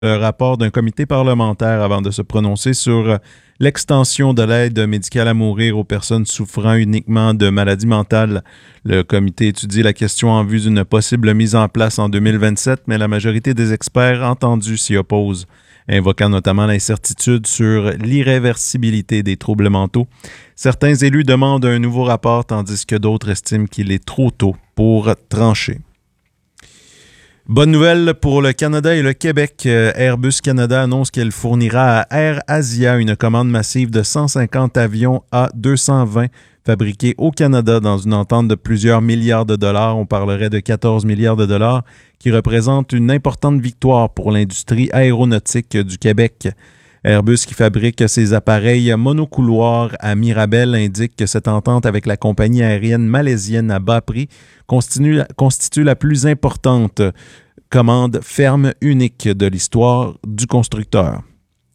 le rapport d'un comité parlementaire avant de se prononcer sur l'extension de l'aide médicale à mourir aux personnes souffrant uniquement de maladies mentales. Le comité étudie la question en vue d'une possible mise en place en 2027, mais la majorité des experts entendus s'y opposent, invoquant notamment l'incertitude sur l'irréversibilité des troubles mentaux. Certains élus demandent un nouveau rapport, tandis que d'autres estiment qu'il est trop tôt pour trancher. Bonne nouvelle pour le Canada et le Québec. Airbus Canada annonce qu'elle fournira à Air Asia une commande massive de 150 avions A220 fabriqués au Canada dans une entente de plusieurs milliards de dollars. On parlerait de 14 milliards de dollars, qui représente une importante victoire pour l'industrie aéronautique du Québec. Airbus, qui fabrique ses appareils monocouloirs à Mirabel, indique que cette entente avec la compagnie aérienne malaisienne à bas prix constitue la plus importante commande ferme unique de l'histoire du constructeur.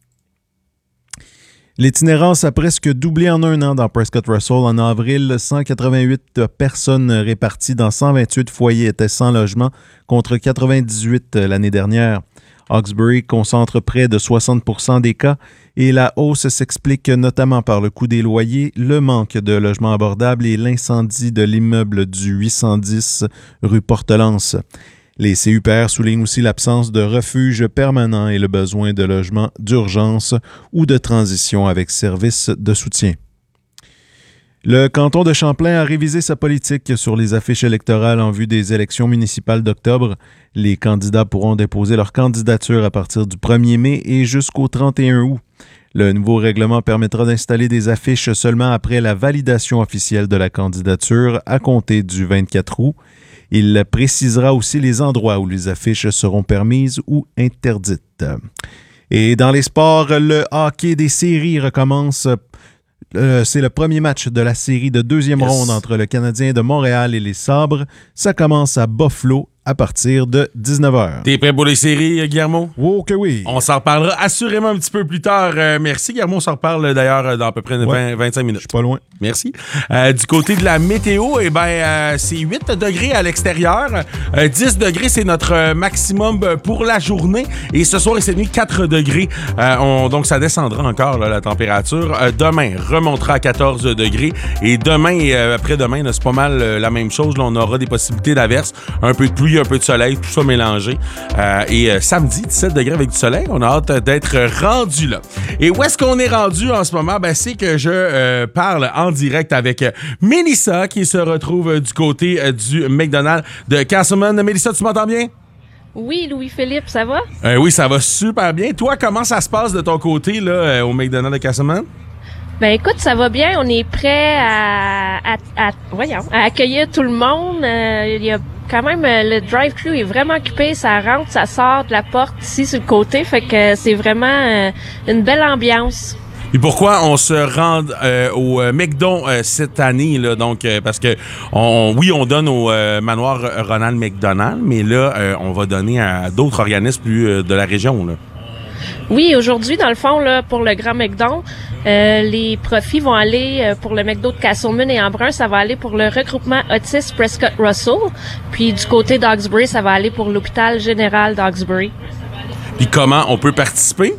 L'itinérance a presque doublé en un an dans Prescott Russell. En avril, 188 personnes réparties dans 128 foyers étaient sans logement, contre 98 l'année dernière. Hawkesbury concentre près de 60% des cas et la hausse s'explique notamment par le coût des loyers, le manque de logements abordables et l'incendie de l'immeuble du 810 rue Portelance. Les CUPR soulignent aussi l'absence de refuge permanent et le besoin de logements d'urgence ou de transition avec services de soutien. Le canton de Champlain a révisé sa politique sur les affiches électorales en vue des élections municipales d'octobre. Les candidats pourront déposer leur candidature à partir du 1er mai et jusqu'au 31 août. Le nouveau règlement permettra d'installer des affiches seulement après la validation officielle de la candidature à compter du 24 août. Il précisera aussi les endroits où les affiches seront permises ou interdites. Et dans les sports, le hockey des séries recommence. C'est le premier match de la série de deuxième ronde entre le Canadien de Montréal et les Sabres. Ça commence à Buffalo à partir de 19h. T'es prêt pour les séries, Guillermo? Oh que oui. On s'en reparlera assurément un petit peu plus tard. Merci, Guillermo. On s'en reparle d'ailleurs dans à peu près 25 minutes. Je suis pas loin. Merci. Du côté de la météo, c'est 8 degrés à l'extérieur. 10 degrés, c'est notre maximum pour la journée. Et ce soir et cette nuit, 4 degrés. Donc, ça descendra encore, là, la température. Demain, remontera à 14 degrés. Et demain et après-demain, là, c'est pas mal la même chose. Là, on aura des possibilités d'averses, un peu de pluie, un peu de soleil, tout ça mélangé. Et samedi, 17 degrés avec du soleil, on a hâte d'être rendu là. Et où est-ce qu'on est rendu en ce moment? C'est que je parle en direct avec Mélissa qui se retrouve du côté du McDonald's de Castleman. Mélissa, tu m'entends bien? Oui, Louis-Philippe, ça va? Oui, ça va super bien. Toi, comment ça se passe de ton côté là, au McDonald's de Castleman? Ben écoute, ça va bien. On est prêt à accueillir tout le monde. Il y a quand même, le drive-thru est vraiment occupé. Ça rentre, ça sort de la porte ici sur le côté. Fait que c'est vraiment une belle ambiance. Et pourquoi on se rend au McDo cette année, là, donc parce que on donne au manoir Ronald McDonald, mais là, on va donner à d'autres organismes plus de la région, là. Oui, aujourd'hui, dans le fond, là, pour le Grand McDo, les profits vont aller pour le McDo de Castleman et Embrun, ça va aller pour le regroupement Otis Prescott Russell. Puis du côté d'Hawkesbury, ça va aller pour l'hôpital général d'Hawkesbury. Puis comment on peut participer?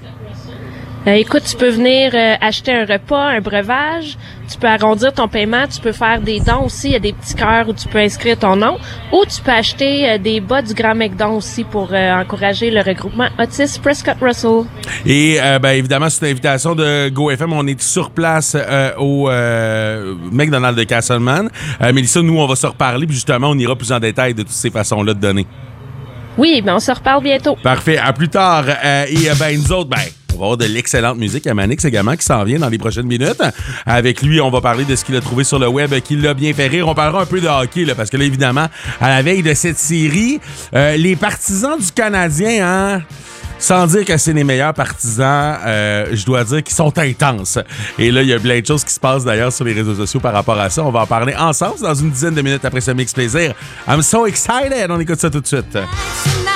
Écoute, tu peux venir acheter un repas, un breuvage, tu peux arrondir ton paiement, tu peux faire des dons aussi, il y a des petits cœurs où tu peux inscrire ton nom, ou tu peux acheter des bas du Grand McDo aussi pour encourager le regroupement Otis Prescott Russell. Et évidemment, c'est une invitation de GoFM, on est sur place au McDonald's de Castleman. Mélissa, nous, on va se reparler, puis justement, on ira plus en détail de toutes ces façons-là de donner. Oui, on se reparle bientôt. Parfait, à plus tard. Nous autres, on va avoir de l'excellente musique à Manix également qui s'en vient dans les prochaines minutes. Avec lui, on va parler de ce qu'il a trouvé sur le web qui l'a bien fait rire. On parlera un peu de hockey, là, parce que là, évidemment, à la veille de cette série, les partisans du Canadien, sans dire que c'est les meilleurs partisans, je dois dire qu'ils sont intenses. Et là, il y a plein de choses qui se passent d'ailleurs sur les réseaux sociaux par rapport à ça. On va en parler ensemble dans une dizaine de minutes après ce Mix Plaisir. I'm so excited! On écoute ça tout de suite.